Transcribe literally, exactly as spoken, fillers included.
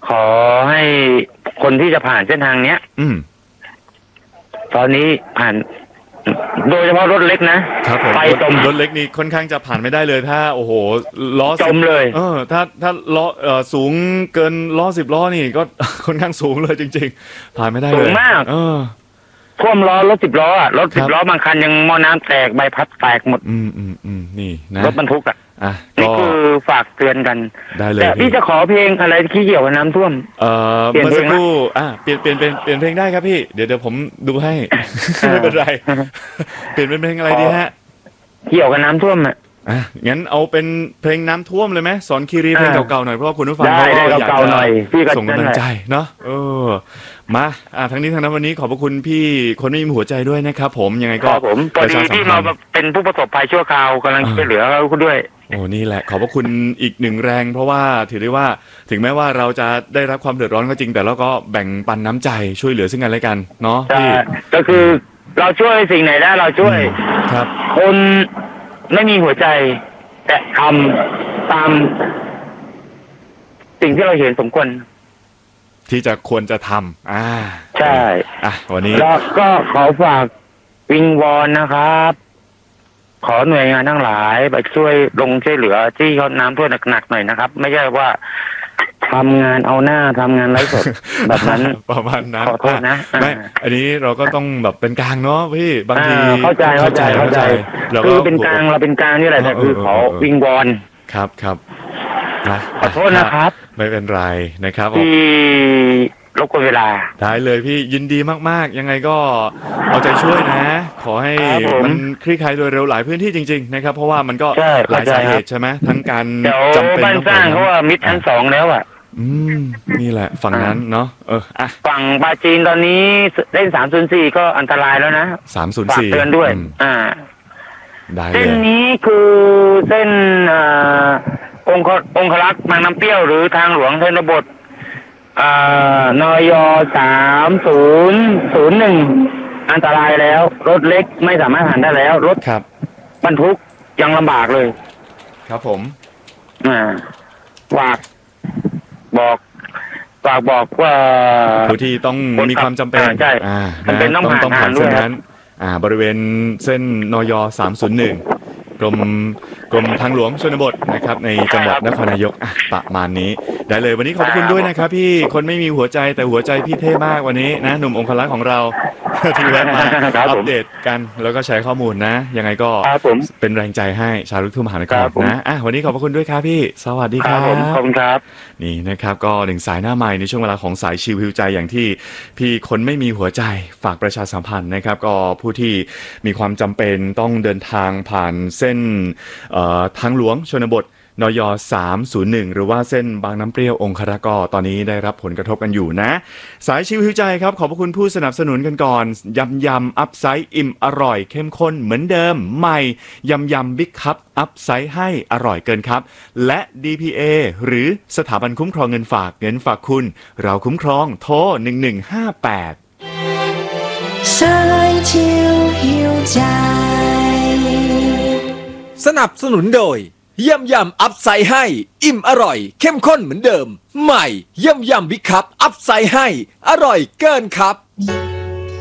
ขอให้คนที่จะผ่านเส้นทางเนี้ยอืมตอนนี้ผ่านโดยเฉพาะรถเล็กนะครับผมไฟจมรถเล็กนี่ค่อนข้างจะผ่านไม่ได้เลยถ้าโอ้โหล้อจมเลยเออถ้าถ้าล้อเอ่อสูงเกินล้อสิบล้อนี่ก็ ค่อนข้างสูงเลยจริงๆผ่านไม่ได้เลยสูงมากเออท่วมล้อรถสิบล้ออ่ะรถสิบล้อบางคันยังหม้อน้ำแตกใบพัดแตกหมดอืมอืมอืมนี่นะรถบรรทุกอ่ะอ่ะนี่คือฝากเตือนกันได้เลยแต่พี่จะขอเพลงอะไรที่เกี่ยวกับน้ำท่วมเอ่อเมื่อสักครู่อ่ะเปลี่ยนเปลี่ยนเป็นเปลี่ยนเพลงได้ครับพี่เดี๋ยวเดี๋ยวผมดูให้ไม่เป็นไรเปลี่ยนเป็นเพลงอะไรดีฮะเกี่ยวกับน้ำท่วมอ่ะอ่ะงั้นเอาเป็นเพลงน้ำท่วมเลยไหมสอนคีรีเพลงเก่าๆหน่อยเพราะว่าคุณผู้ฟังเขาอยากจะส่งกำลังใจเนาะเออมาอ่ะทั้งนี้ทั้งนั้นวันนี้ขอบพระคุณพี่คนไม่มีหัวใจด้วยนะครับผมยังไงก็ผมพอดีที่มาเป็นผู้ประสบภัยชั่วคราวกำลังช่วยเหลือเขาด้วยโอ้นี่แหละขอบพระคุณอีกหนึ่งแรงเพราะว่าถือได้ว่าถึงแม้ว่าเราจะได้รับความเดือดร้อนก็จริงแต่เราก็แบ่งปันน้ำใจช่วยเหลือซึ่งกันและกันเนาะพี่ก็คือเราช่วยสิ่งไหนได้เราช่วยครับคนไม่มีหัวใจแต่ทำตามสิ่งที่เราเห็นสมควรที่จะควรจะทำอ่าใช่อ่ะวันนี้แล้วก็ขอฝากวิงวอนนะครับขอหน่วยงานทั้งหลายไปช่วยลงช่วยเหลือที่เขาน้ำท่วมหนักๆหน่อยนะครับไม่ใช่ว่าทำงานเอาหน้าทำงานไร้สดแบบนั้นประมาณนั้นขอโทษนะไม่อันนี้เราก็ต้องแบบเป็นกลางเนาะพี่บางทีเข้าใจเข้าใจเข้าใจคือเป็นกลางเราเป็นกลางนี่แหละแต่คือขอวิงวอนครับครับนะขอโทษนะครับไม่เป็นไรนะครับที่รบกวนเวลาได้เลยพี่ยินดีมากๆยังไงก็เอาใจช่วยนะขอให้มันคลี่คลายโดยเร็วหลายพื้นที่จริงๆนะครับเพราะว่ามันก็หลายสาเหตุใช่ไหมทั้งการจำเป็นบ้านสร้างเขาว่ามิดชั้นสองแล้วอ่ะอืมนี่แหละฝั่งนั้นเนาะเอออ่ะฝั่งปาจีนตอนนี้เล่นสามศูนย์สี่ก็อันตรายแล้วนะสามศูนย์สี่เตือนด้วยอ่าเส้นนี้คือเส้นอ่าองค์องครักษ์บางน้ำเปรี้ยวหรือทางหลวงชนบทอ่านยสามศูนย์ศูนย์หนึ่งอันตรายแล้วรถเล็กไม่สามารถผ่านได้แล้วรถครับบรรทุกยังลำบากเลยครับผมอ่าฝากบอกฝากบอกว่าผู้ที่ต้องมีความจำเป็นใช่จำเป็นต้องผ่านทางด้วยนั้นอ่าบริเวณเส้นนยสามศูนย์หนึ่งกรมกรมทางหลวงชนบทนะครับในจังหวัดนครนายกประมาณนี้ได้เลยวันนี้ขอบคุณด้วยนะครับพี่คนไม่มีหัวใจแต่หัวใจพี่เท่มากวันนี้นะหนุ่มองครักษ์ของเราที่แวะมาอัปเดตกันแล้วก็แชร์ข้อมูลนะยังไงก็เป็นแรงใจให้ชาวลูกทุ่งมหานครนะอ่ะวันนี้ขอบคุณด้วยครับพี่สวัสดีครับขอบคุณครับนี่นะครับก็หนึ่งสายหน้าใหม่ในช่วงเวลาของสายชิวฮิวใจอย่างที่พี่คนไม่มีหัวใจฝากประชาสัมพันธ์นะครับก็ผู้ที่มีความจำเป็นต้องเดินทางผ่านเส้นทางหลวงชนบทนยสามศูนย์หนึ่งหรือว่าเส้นบางน้ำเปรี้ยวองครักษ์ก็ตอนนี้ได้รับผลกระทบกันอยู่นะสายชิวหิวใจครับขอบพระคุณผู้สนับสนุนกันก่อนยำยำอัพไซด์อิ่มอร่อยเข้มข้นเหมือนเดิมใหม่ยำยำบิ๊กคัพอัพไซด์ให้อร่อยเกินครับและ ดี พี เอ หรือสถาบันคุ้มครองเงินฝากเงินฝากคุณเราคุ้มครองโทรหนึ่งหนึ่งห้าแปดสายชิวหิวใจสนับสนุนโดยยำยำอัพไซด์ให้อิ่มอร่อยเข้มข้นเหมือนเดิมใหม่ยำยำบิ๊กคัพอัพไซด์ให้อร่อยเกินครับ